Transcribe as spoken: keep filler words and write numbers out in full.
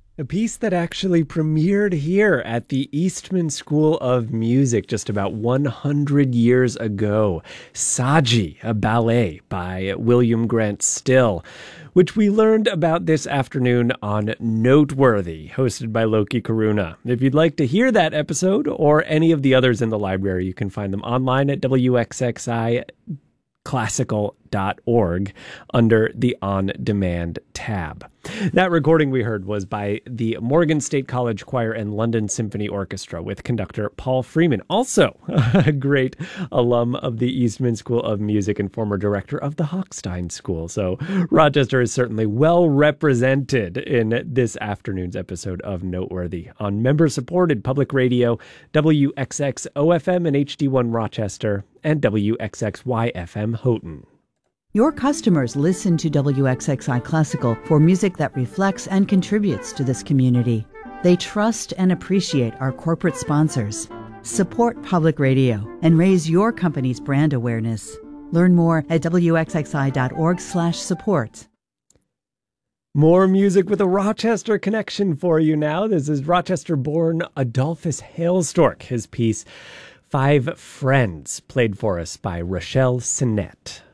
A piece that actually premiered here at the Eastman School of Music just about one hundred years ago. Saji, a ballet by William Grant Still, which we learned about this afternoon on Noteworthy, hosted by Loki Karuna. If you'd like to hear that episode or any of the others in the library, you can find them online at W X X I classical dot org under the On Demand tab. That recording we heard was by the Morgan State College Choir and London Symphony Orchestra with conductor Paul Freeman, also a great alum of the Eastman School of Music and former director of the Hochstein School. So Rochester is certainly well represented in this afternoon's episode of Noteworthy on member-supported public radio, W X X O F M and H D one Rochester, and W X X Y F M Houghton. Your customers listen to W X X I Classical for music that reflects and contributes to this community. They trust and appreciate our corporate sponsors. Support public radio and raise your company's brand awareness. Learn more at W X X I dot org slash support. More music with a Rochester connection for you now. This is Rochester-born Adolphus Hailstork. His piece, Five Friends, played for us by Rochelle Sinnett.